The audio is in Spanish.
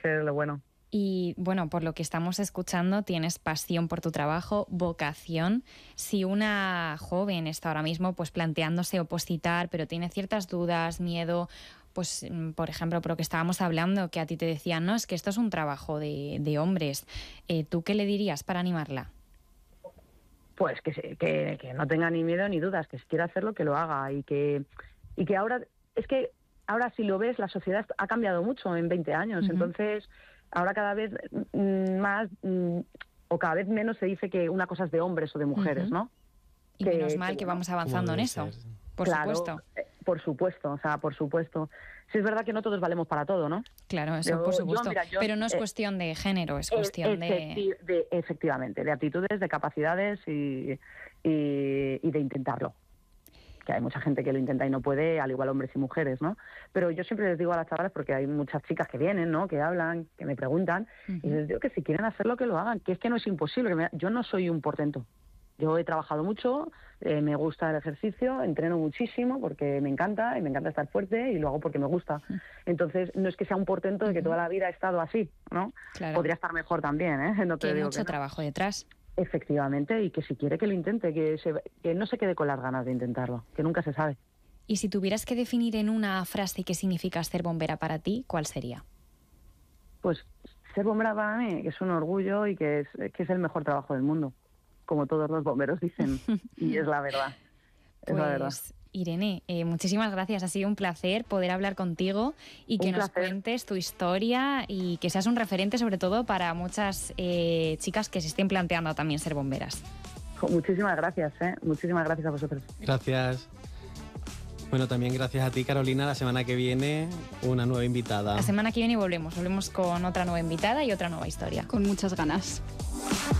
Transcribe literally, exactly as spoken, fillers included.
ese es lo bueno. Y bueno, por lo que estamos escuchando, tienes pasión por tu trabajo, vocación. Si una joven está ahora mismo pues planteándose opositar, pero tiene ciertas dudas, miedo, pues por ejemplo, por lo que estábamos hablando, que a ti te decían, no, es que esto es un trabajo de, de hombres, eh, ¿tú qué le dirías para animarla? Pues que, se, que, que no tenga ni miedo ni dudas, que si quiere hacerlo, que lo haga. Y que, y que ahora, es que ahora si lo ves, la sociedad ha cambiado mucho en veinte años, uh-huh. Entonces... Ahora cada vez más mm, o cada vez menos se dice que una cosa es de hombres o de mujeres, uh-huh. ¿no? Y que, menos mal que, que bueno, vamos avanzando en eso, ser. por claro, supuesto. Eh, por supuesto, o sea, por supuesto. Sí es verdad que no todos valemos para todo, ¿no? Claro, eso yo, por supuesto. Yo, mira, yo, Pero no es eh, cuestión de género, es cuestión efecti- de... de... Efectivamente, de aptitudes, de capacidades y, y, y de intentarlo. Que hay mucha gente que lo intenta y no puede, al igual hombres y mujeres, ¿no? Pero yo siempre les digo a las chavales, porque hay muchas chicas que vienen, ¿no?, que hablan, que me preguntan, uh-huh. y les digo que si quieren hacerlo, que lo hagan, que es que no es imposible. Que me... Yo no soy un portento. Yo he trabajado mucho, eh, me gusta el ejercicio, entreno muchísimo porque me encanta, y me encanta estar fuerte, y lo hago porque me gusta. Uh-huh. Entonces, no es que sea un portento de que uh-huh. toda la vida he estado así, ¿no? Claro. Podría estar mejor también, ¿eh? No te que hay digo mucho que no. trabajo detrás. Efectivamente, y que si quiere que lo intente, que, se, que no se quede con las ganas de intentarlo, que nunca se sabe. Y si tuvieras que definir en una frase qué significa ser bombera para ti, ¿cuál sería? Pues ser bombera para mí, que es un orgullo y que es, que es el mejor trabajo del mundo, como todos los bomberos dicen, y es la verdad. Es pues, la verdad. Irene, eh, muchísimas gracias. Ha sido un placer poder hablar contigo y que un nos placer. cuentes tu historia y que seas un referente sobre todo para muchas eh, chicas que se estén planteando también ser bomberas. Muchísimas gracias, ¿eh? Muchísimas gracias a vosotros. Gracias. Bueno, también gracias a ti, Carolina. La semana que viene, una nueva invitada. La semana que viene volvemos. Volvemos con otra nueva invitada y otra nueva historia. Con muchas ganas.